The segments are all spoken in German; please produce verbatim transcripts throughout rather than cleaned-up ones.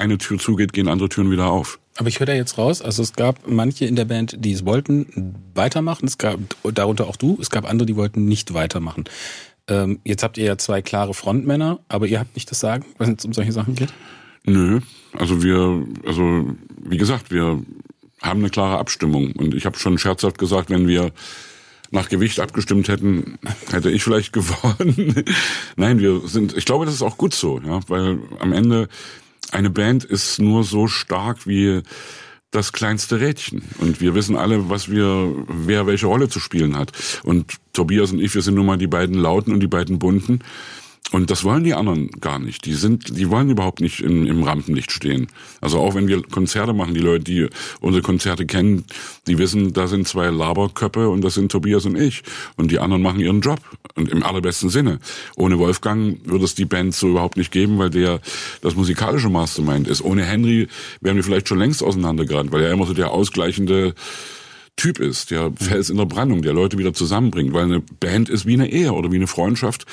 eine Tür zugeht, gehen andere Türen wieder auf. Aber ich höre da jetzt raus, also es gab manche in der Band, die es wollten weitermachen, es gab darunter auch du, es gab andere, die wollten nicht weitermachen. Ähm, jetzt habt ihr ja zwei klare Frontmänner, aber ihr habt nicht das Sagen, wenn es um solche Sachen geht? Nö, also wir, also wie gesagt, wir haben eine klare Abstimmung und ich habe schon scherzhaft gesagt, wenn wir nach Gewicht abgestimmt hätten, hätte ich vielleicht gewonnen. Nein, wir sind, ich glaube, das ist auch gut so, ja, weil am Ende eine Band ist nur so stark wie das kleinste Rädchen. Und wir wissen alle, was wir, wer welche Rolle zu spielen hat. Und Tobias und ich, wir sind nun mal die beiden Lauten und die beiden Bunten. Und das wollen die anderen gar nicht. Die sind, die wollen überhaupt nicht in, im Rampenlicht stehen. Also auch wenn wir Konzerte machen, die Leute, die unsere Konzerte kennen, die wissen, da sind zwei Laberköpfe und das sind Tobias und ich. Und die anderen machen ihren Job. Und im allerbesten Sinne. Ohne Wolfgang würde es die Band so überhaupt nicht geben, weil der das musikalische Mastermind ist. Ohne Henry wären wir vielleicht schon längst auseinandergerannt, weil er immer so der ausgleichende Typ ist, der Fels in der Brandung, der Leute wieder zusammenbringt. Weil eine Band ist wie eine Ehe oder wie eine Freundschaft.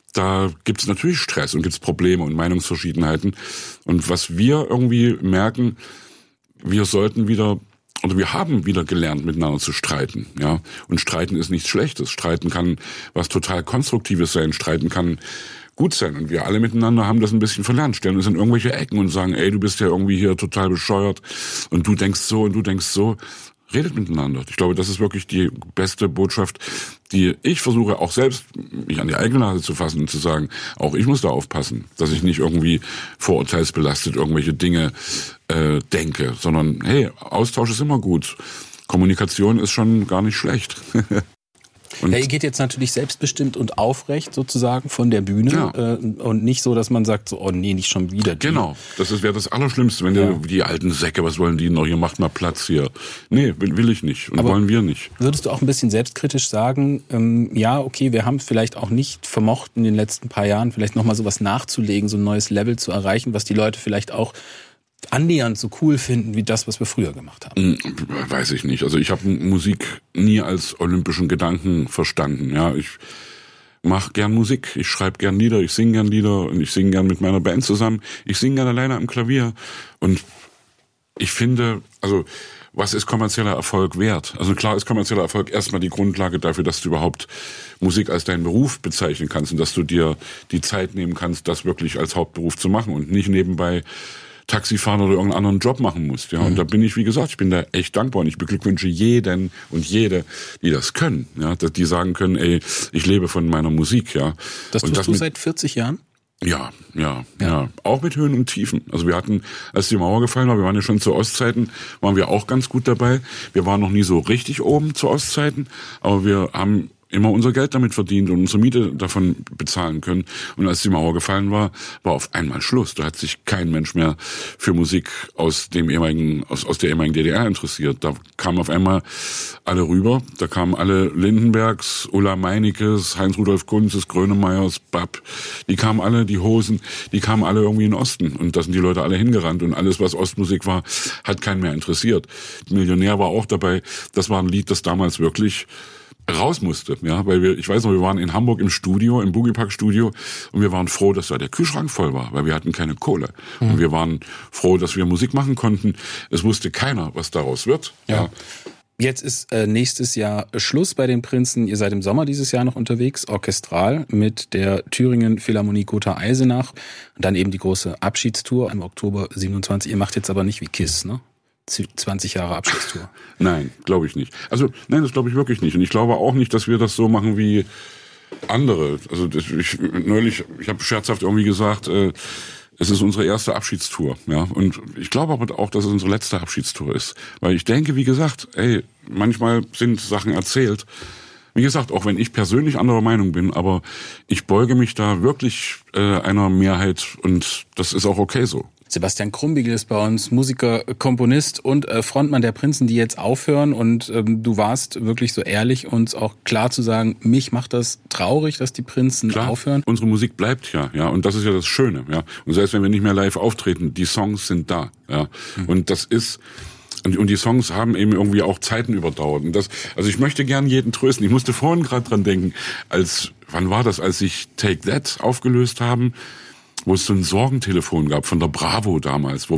Da gibt's natürlich Stress und gibt's Probleme und Meinungsverschiedenheiten. Und was wir irgendwie merken, wir sollten wieder, oder wir haben wieder gelernt, miteinander zu streiten, ja. Und streiten ist nichts Schlechtes. Streiten kann was total Konstruktives sein. Streiten kann gut sein. Und wir alle miteinander haben das ein bisschen verlernt. Stellen uns in irgendwelche Ecken und sagen, ey, du bist ja irgendwie hier total bescheuert und du denkst so und du denkst so. Redet miteinander. Ich glaube, das ist wirklich die beste Botschaft, die ich versuche, auch selbst mich an die eigene Nase zu fassen und zu sagen, auch ich muss da aufpassen, dass ich nicht irgendwie vorurteilsbelastet irgendwelche Dinge äh, denke, sondern hey, Austausch ist immer gut. Kommunikation ist schon gar nicht schlecht. Und ja, ihr geht jetzt natürlich selbstbestimmt und aufrecht sozusagen von der Bühne ja. äh, und nicht so, dass man sagt, so, oh nee, nicht schon wieder. Die. Genau, das wäre das Allerschlimmste, wenn ja. die, die alten Säcke, was wollen die noch, hier macht mal Platz hier. Nee, will, will ich nicht und aber wollen wir nicht. Würdest du auch ein bisschen selbstkritisch sagen, ähm, ja, okay, wir haben es vielleicht auch nicht vermocht in den letzten paar Jahren, vielleicht nochmal sowas nachzulegen, so ein neues Level zu erreichen, was die Leute vielleicht auch annähernd so cool finden wie das, was wir früher gemacht haben? Weiß ich nicht. Also ich habe Musik nie als olympischen Gedanken verstanden. Ja, ich mache gern Musik, ich schreibe gern Lieder, ich singe gern Lieder und ich singe gern mit meiner Band zusammen. Ich singe gern alleine am Klavier und ich finde, also was ist kommerzieller Erfolg wert? Also klar ist kommerzieller Erfolg erstmal die Grundlage dafür, dass du überhaupt Musik als deinen Beruf bezeichnen kannst und dass du dir die Zeit nehmen kannst, das wirklich als Hauptberuf zu machen und nicht nebenbei Taxifahren oder irgendeinen anderen Job machen musst, ja. Und mhm. da bin ich, wie gesagt, ich bin da echt dankbar und ich beglückwünsche jeden und jede, die das können, ja, dass die sagen können, ey, ich lebe von meiner Musik, ja. Das und tust das du mit, seit vierzig Jahren? Ja, ja, ja, ja. Auch mit Höhen und Tiefen. Also wir hatten, als die Mauer gefallen war, wir waren ja schon zu Ostzeiten, waren wir auch ganz gut dabei. Wir waren noch nie so richtig oben zu Ostzeiten, aber wir haben immer unser Geld damit verdient und unsere Miete davon bezahlen können. Und als die Mauer gefallen war, war auf einmal Schluss. Da hat sich kein Mensch mehr für Musik aus dem ehemaligen, aus, aus der ehemaligen D D R interessiert. Da kamen auf einmal alle rüber. Da kamen alle Lindenbergs, Ulla Meinekes, Heinz-Rudolf Kunzes, Grönemeyers, Bapp. Die kamen alle, die Hosen, die kamen alle irgendwie in den Osten. Und da sind die Leute alle hingerannt. Und alles, was Ostmusik war, hat keinen mehr interessiert. Millionär war auch dabei. Das war ein Lied, das damals wirklich raus musste, ja, weil wir, ich weiß noch, wir waren in Hamburg im Studio, im Boogie-Pack-Studio und wir waren froh, dass da der Kühlschrank voll war, weil wir hatten keine Kohle. Mhm. Und wir waren froh, dass wir Musik machen konnten. Es wusste keiner, was daraus wird. Ja. ja. Jetzt ist äh, nächstes Jahr Schluss bei den Prinzen. Ihr seid im Sommer dieses Jahr noch unterwegs, orchestral mit der Thüringen Philharmonie Gotha Eisenach und dann eben die große Abschiedstour im Oktober siebenundzwanzig. Ihr macht jetzt aber nicht wie KISS, ne? zwanzig Jahre Abschiedstour. Nein, glaube ich nicht. Also, nein, das glaube ich wirklich nicht. Und ich glaube auch nicht, dass wir das so machen wie andere. Also, das, ich, neulich, ich habe scherzhaft irgendwie gesagt, äh, es ist unsere erste Abschiedstour, ja. Und ich glaube aber auch, dass es unsere letzte Abschiedstour ist. Weil ich denke, wie gesagt, ey, manchmal sind Sachen erzählt. Wie gesagt, auch wenn ich persönlich anderer Meinung bin, aber ich beuge mich da wirklich äh, einer Mehrheit und das ist auch okay so. Sebastian Krumbiegel ist bei uns, Musiker, Komponist und äh, Frontmann der Prinzen, die jetzt aufhören. Und ähm, du warst wirklich so ehrlich, uns auch klar zu sagen, mich macht das traurig, dass die Prinzen klar, aufhören. Unsere Musik bleibt ja, ja, und das ist ja das Schöne, ja. Und selbst wenn wir nicht mehr live auftreten, die Songs sind da, ja. Mhm. Und das ist Und, und die Songs haben eben irgendwie auch Zeiten überdauert. Und das, also ich möchte gern jeden trösten. Ich musste vorhin gerade dran denken, als, wann war das, als sich Take That aufgelöst haben, wo es so ein Sorgentelefon gab von der Bravo damals, wo